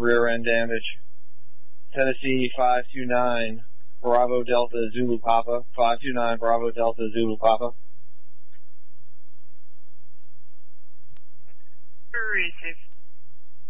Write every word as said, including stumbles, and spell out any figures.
rear end damage. Tennessee five two nine, Bravo Delta Zulu Papa, five two nine Bravo Delta Zulu Papa. Receive.